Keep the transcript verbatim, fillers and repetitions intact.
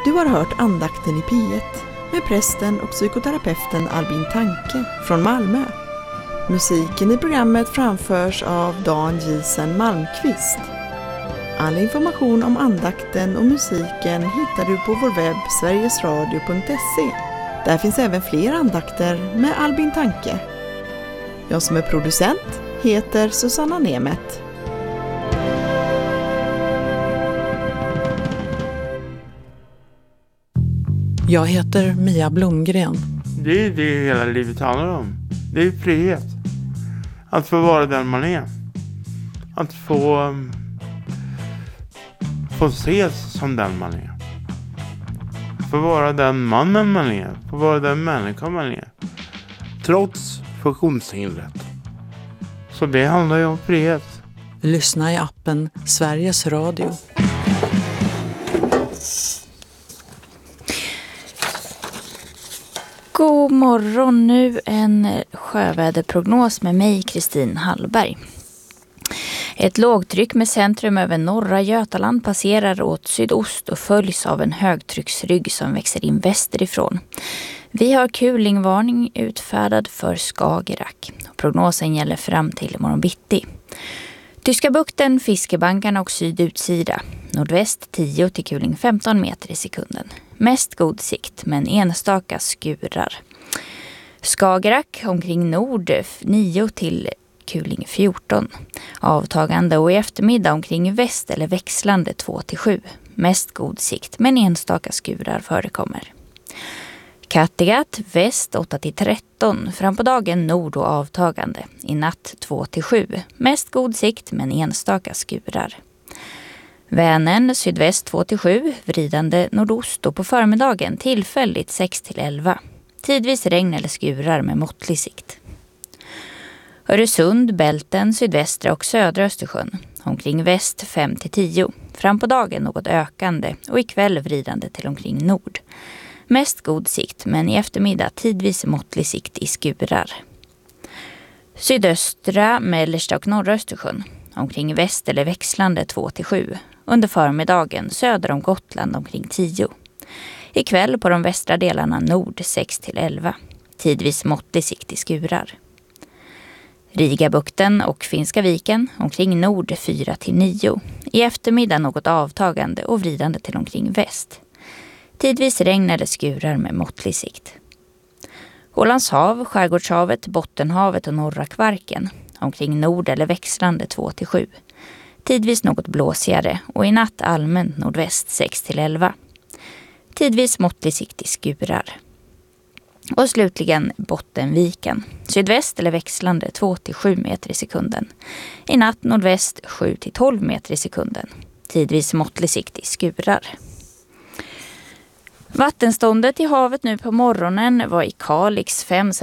Du har hört andakten i P ett med prästen och psykoterapeuten Albin Tanke från Malmö. Musiken i programmet framförs av Dan Gisen Malmqvist. All information om andakten och musiken hittar du på vår webb sverigesradio punkt se. Där finns även fler andakter med Albin Tanke. Jag som är producent heter Susanna Nemet. Jag heter Mia Blomgren. Det är det hela livet handlar om. Det är frihet. Att få vara den man är. Att få, få ses som den man är. Få vara den mannen man är. Få vara den människan man är. Trots funktionshindret. Så det handlar ju om frihet. Lyssna i appen Sveriges Radio. God morgon, nu en sjöväderprognos med mig, Kristin Hallberg. Ett lågtryck med centrum över norra Götaland passerar åt sydost och följs av en högtrycksrygg som växer in västerifrån. Vi har kulingvarning utfärdad för Skagerrak. Prognosen gäller fram till imorgon bitti. Tyska bukten, fiskebankarna och sydutsida. Nordväst tio till kuling femton meter i sekunden. Mest god sikt men enstaka skurar. Skagerrak omkring nord nio till kuling fjorton. Avtagande och i eftermiddag omkring väst eller växlande två till sju. Mest god sikt men enstaka skurar förekommer. Kattegatt väst åtta till tretton, fram på dagen nord och avtagande. I natt två till sju, mest god sikt men enstaka skurar. Vänern sydväst två till sju, vridande nordost och på förmiddagen tillfälligt sex till elva. Tidvis regn eller skurar med måttlig sikt. Öresund, Bälten, sydvästra och södra Östersjön. Omkring väst fem till tio, fram på dagen något ökande och ikväll vridande till omkring nord. Mest god sikt men i eftermiddag tidvis måttlig sikt i skurar. Sydöstra, mellersta och norra Östersjön. Omkring väst eller växlande två till sju. Under förmiddagen söder om Gotland omkring tio. Ikväll på de västra delarna nord sex till elva. Tidvis måttlig sikt i skurar. Rigabukten och Finska viken omkring nord fyra till nio. I eftermiddag något avtagande och vridande till omkring väst. Tidvis regn eller skurar med måttlig sikt. Ålands hav, Skärgårdshavet, Bottenhavet och norra Kvarken. Omkring nord eller växlande två till sju. Tidvis något blåsigare och i natt allmänt nordväst sex till elva. Tidvis måttlig sikt i skurar. Och slutligen Bottenviken. Sydväst eller växlande två till sju meter i sekunden. I natt nordväst sju till tolv meter i sekunden. Tidvis måttlig sikt i skurar. Vattenståndet i havet nu på morgonen var i Kalix fem